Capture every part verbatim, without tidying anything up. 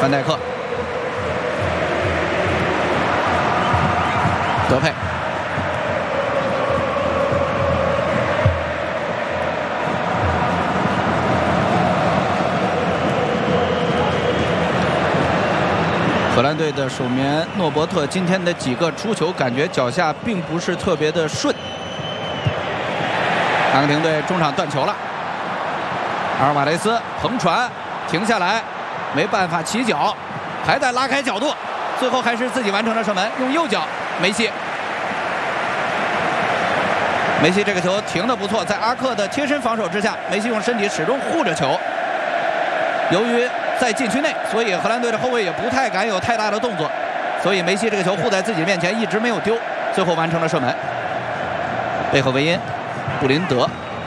范戴克，德佩。 荷兰队的守门诺伯特今天的几个出球，感觉脚下并不是特别的顺。阿根廷队中场断球了，阿尔瓦雷斯横传停下来，没办法起脚，还在拉开角度，最后还是自己完成了射门，用右脚梅西。梅西这个球停得不错，在阿克的贴身防守之下，梅西用身体始终护着球。由于 在禁区内，所以荷兰队的后卫也不太敢有太大的动作，所以梅西这个球护在自己面前，一直没有丢，最后完成了射门。背后维因、布林德、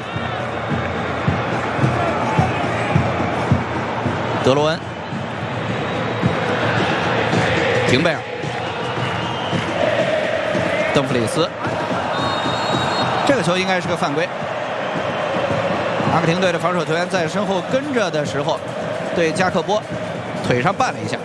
德罗恩、廷贝尔、邓弗里斯，这个球应该是个犯规。阿根廷队的防守球员在身后跟着的时候， 对加克波腿上绊了一下。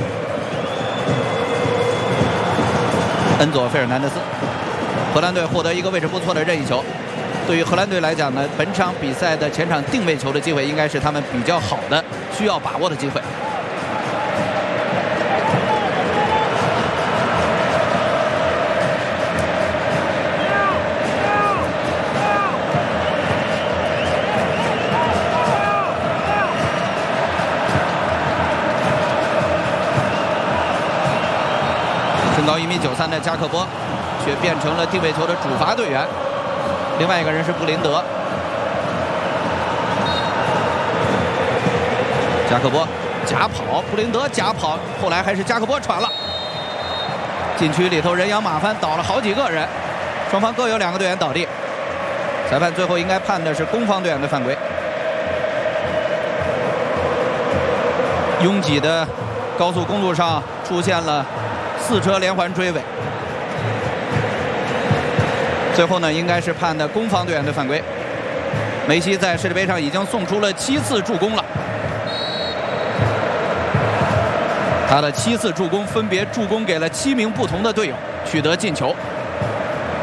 恩佐·费尔南德斯，荷兰队获得一个位置不错的任意球。对于荷兰队来讲呢，本场比赛的前场定位球的机会应该是他们比较好的、需要把握的机会。身高一米九三的加克波，却变成了定位球的主罚队员。另外一个人是布林德。加克波假跑，布林德假跑，后来还是加克波传了。禁区里头人仰马翻，倒了好几个人，双方各有两个队员倒地。裁判最后应该判的是攻方队员的犯规。拥挤的高速公路上出现了 四车连环追尾，最后呢，应该是判的攻方队员的犯规。梅西在世界杯上已经送出了七次助攻了，他的七次助攻分别助攻给了七名不同的队友，取得进球。